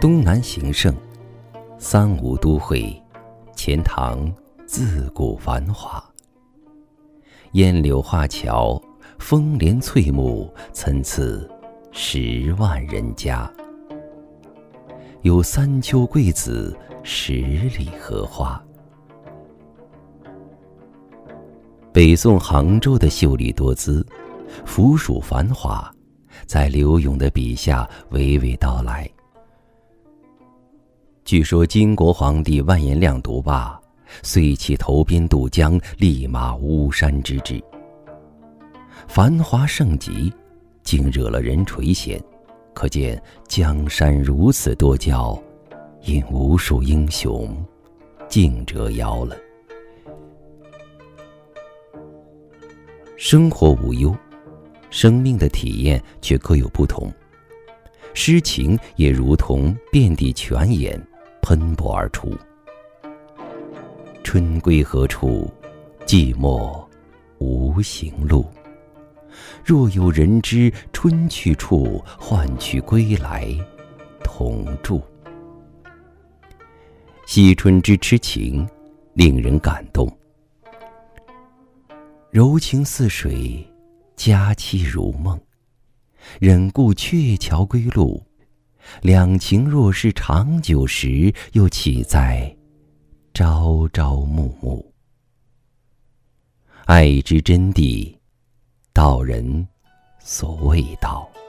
东南形胜，三吴都会，钱塘自古繁华。烟柳画桥，风帘翠幕，参差10万人家。有三秋桂子，10里荷花。北宋杭州的秀丽多姿，府属繁华，在柳永的笔下娓娓道来。据说金国皇帝完颜亮读罢，遂起投鞭渡江，立马巫山之志。繁华盛极，竟惹了人垂涎，可见江山如此多娇，因无数英雄竞折腰了。生活无忧，生命的体验却各有不同。诗情也如同遍地泉眼，喷薄而出。春归何处？寂寞无行路。若有人知春去处，换取归来同住。惜春之痴情，令人感动。柔情似水，佳期如梦。忍顾鹊桥归路，两情若是长久时，又岂在朝朝暮暮。爱之真谛，道人所谓道。